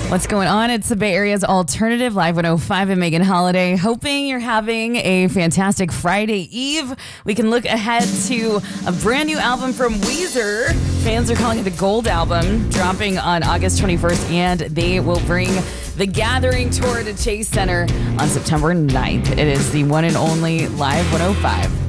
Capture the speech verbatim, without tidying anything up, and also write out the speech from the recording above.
What's going on? It's the Bay Area's Alternative Live one oh five and Megan Holiday. Hoping you're having a fantastic Friday Eve. We can look ahead to a brand new album from Weezer. Fans are calling it the Gold Album, dropping on August twenty-first, and they will bring the Gathering Tour to Chase Center on September ninth. It is the one and only Live one oh five.